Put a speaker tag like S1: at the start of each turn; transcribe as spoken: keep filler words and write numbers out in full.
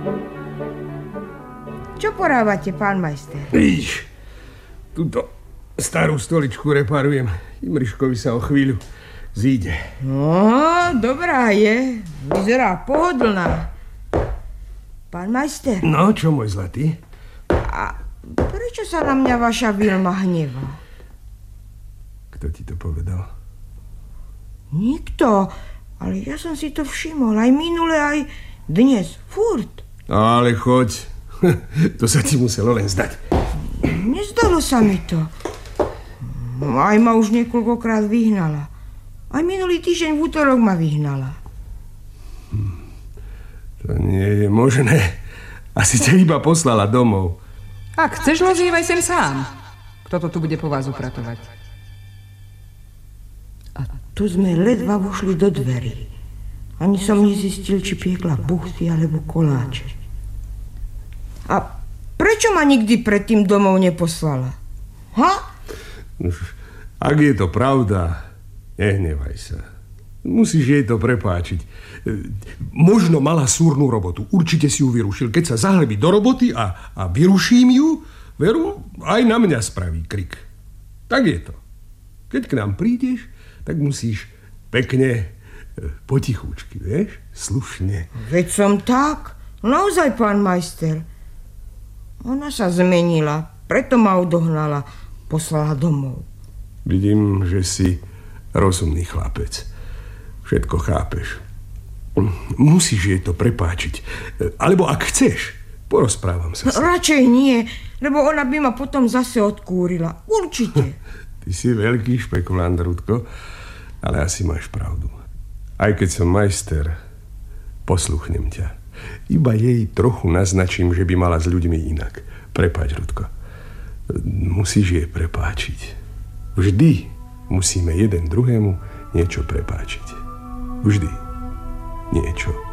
S1: Čo porávate, pán majster?
S2: Víš, túto starú stoličku reparujem. Imriškovi sa o chvíľu zíde.
S1: No, dobrá je. Vyzerá pohodlná. Pán majster.
S2: No, čo, môj zlatý?
S1: A prečo sa na mňa vaša Vilma hnevá?
S2: Kto ti to povedal?
S1: Nikto. Ale ja som si to všimol. Aj minule, aj dnes. Furt.
S2: Ale choď. To sa ti muselo len zdať.
S1: Nezdalo sa mi to. Aj ma už niekoľkokrát vyhnala. Aj minulý týždeň v útorok ma vyhnala.
S2: Hm. To nie je možné. Asi ťa iba poslala domov.
S3: Ak chceš, lozívaj sem sám. Kto to tu bude po vás upratovať?
S1: A tu sme ledva vošli do dverí. Ani som nezistil, či piekla buchty alebo koláče. A prečo ma nikdy predtým domov neposlala? Ha?
S2: Ak je to pravda, nehnevaj sa. Musíš jej to prepáčiť. Možno mala súrnu robotu. Určite si ju vyrušil. Keď sa zahlebí do roboty a, a vyruším ju, veru, aj na mňa spraví krik. Tak je to. Keď k nám prídeš, tak musíš pekne, potichúčky, vieš? Slušne.
S1: Veď som tak. Naozaj, pán majster. Ona sa zmenila, preto ma odohnala, poslala domov.
S2: Vidím, že si rozumný chlapec. Všetko chápeš. Musíš jej to prepáčiť. Alebo ak chceš, porozprávam sa s ním.
S1: Radšej nie, lebo ona by ma potom zase odkúrila. Určite.
S2: Ty si veľký špekulant, Rudko, ale asi máš pravdu. Aj keď som majster, posluchnem ťa. Iba jej trochu naznačím, že by mala s ľuďmi inak. Prepáč, Rudko. Musíš jej prepáčiť. Vždy musíme jeden druhému niečo prepáčiť. Vždy niečo.